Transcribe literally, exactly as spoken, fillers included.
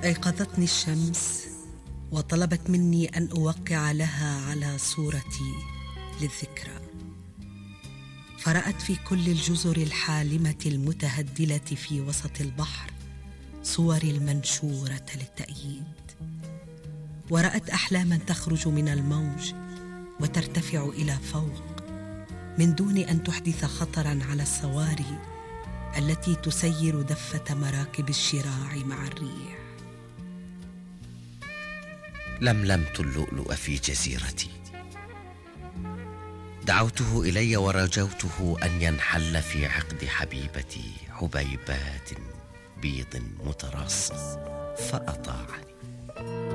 أيقظتني الشمس وطلبت مني أن أوقع لها على صورتي للذكرى، فرأت في كل الجزر الحالمة المتهدلة في وسط البحر صوري المنشورة للتأييد، ورأت أحلاما تخرج من الموج وترتفع إلى فوق من دون أن تحدث خطرا على الصواري التي تسير دفة مراكب الشراع مع الريح. لملمت اللؤلؤ في جزيرتي، دعوته إلي ورجوته أن ينحل في عقد حبيبتي حبيبات بيض متراصة، فأطاعني.